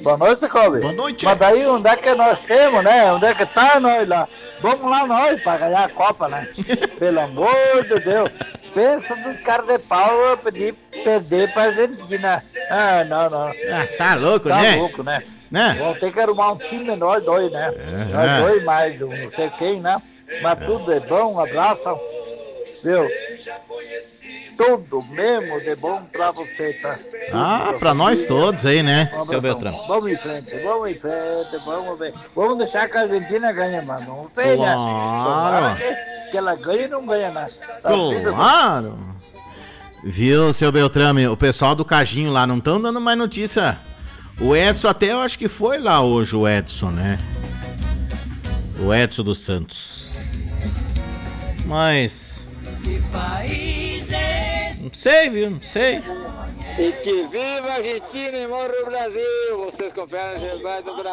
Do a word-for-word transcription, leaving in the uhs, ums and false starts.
Boa noite, Kobe. Boa noite. Mas daí onde é que nós temos, né? Onde é que tá nós lá? Vamos lá nós pra ganhar a Copa, né? Pelo amor de Deus. Pensa nos caras de pau eu pedir perder pra Argentina. Ah, não, não. Ah, tá louco, Tá né? louco, né? Né? Vamos ter que arrumar um time nós dois, né? Nós dois mais, um não sei quem, né? Mas tudo é bom, um abraço. Viu? Tudo mesmo de bom pra você, tá? Ah, pra nós todos aí, né, Um seu abração. Beltrão? Vamos em frente, vamos em frente, vamos ver. Vamos deixar que a Argentina ganhe, mano. Não tem, né? Claro. Tomara que, que ela ganhe e não ganha, né? Tá tudo bem. Claro. Viu, seu Beltrame? O pessoal do Cajinho lá não estão dando mais notícia. O Edson até eu acho que foi lá hoje, o Edson, né? O Edson dos Santos. Mas... Não sei, viu? Não sei. E que viva a Argentina e morra o Brasil! Vocês confiam no Brasil?